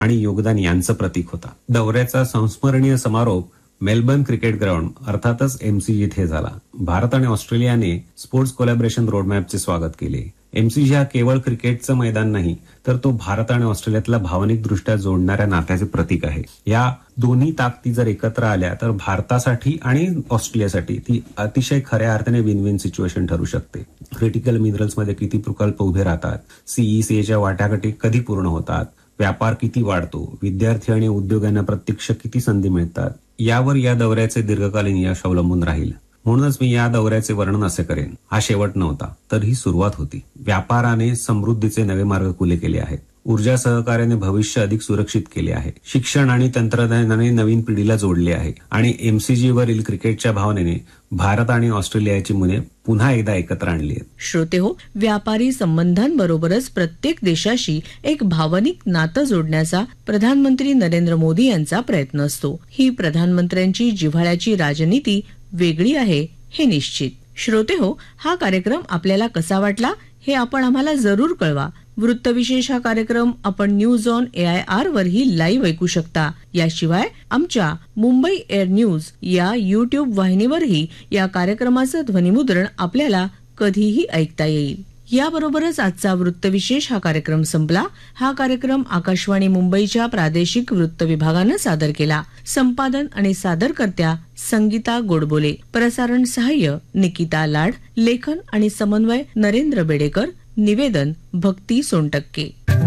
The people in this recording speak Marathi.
आणि योगदान यांचं प्रतीक होता. दौऱ्याचा संस्मरणीय समारोप मेलबर्न क्रिकेट ग्राउंड अर्थातच एमसीजी इथे झाला. भारत आणि ऑस्ट्रेलियाने स्पोर्ट्स कोलॅबरेशन रोडमॅपचे स्वागत केले. एमसीजी हा केवळ क्रिकेटचं मैदान नाही, तर तो भारत आणि ऑस्ट्रेलियातला भावनिकदृष्ट्या जोडणाऱ्या नात्याचे प्रतीक आहे. या दोन्ही ताकदी जर एकत्र आल्या तर भारतासाठी आणि ऑस्ट्रेलियासाठी ती अतिशय खऱ्या अर्थाने विन विन सिच्युएशन ठरू शकते. क्रिटिकल मिनरल्समध्ये किती प्रकल्प उभे राहतात, सीईसीएच्या वाटाघाटी कधी पूर्ण होतात, व्यापार किती वाढतो, विद्यार्थी आणि उद्योगांना प्रत्यक्ष किती संधी मिळतात, यावर या दौऱ्याचे दीर्घकालीन यश अवलंबून राहील. म्हणूनच मी या दौऱ्याचे वर्णन असे करेन, हा शेवट नव्हता, तर ही सुरुवात होती. व्यापाराने समृद्धीचे नवे मार्ग खुले केले आहेत. ऊर्जा सहकार्याने भविष्य अधिक सुरक्षित केले आहे. शिक्षण आणि तंत्रज्ञानाने नवीन पिढीला जोडले आहे. आणि एमसीजीवरील क्रिकेटच्या भावनेने भारत आणि ऑस्ट्रेलियाची मुले पुन्हा एकदा एकत्र आणली आहेत. श्रोतेहो, व्यापारी संबंधांबरोबरच प्रत्येक देशाशी एक भावनिक नातं जोडण्याचा प्रधानमंत्री नरेंद्र मोदी यांचा प्रयत्न असतो. ही प्रधानमंत्र्यांची जिव्हाळ्याची राजनीती वेगळी आहे हे निश्चित. श्रोतेहो, हा कार्यक्रम आपल्याला कसा वाटला हे आपण आम्हाला जरूर कळवा. वृत्तविशेष हा कार्यक्रम आपण न्यूज ऑन AIR वरही लाईव्ह ऐकू शकता. याशिवाय आमच्या मुंबई एअर न्यूज या YouTube वाहिनीवरही या कार्यक्रमाचं ध्वनिमुद्रण आपल्याला कधीही ऐकता येईल. याबरोबरच आजचा वृत्तविशेष हा कार्यक्रम संपला. हा कार्यक्रम आकाशवाणी मुंबईच्या प्रादेशिक वृत्त विभागानं सादर केला. संपादन आणि सादरकर्त्या संगीता गोडबोले, प्रसारण सहाय्य निकिता लाड, लेखन आणि समन्वय नरेंद्र बेडेकर, निवेदन भक्ती सोनटक्के.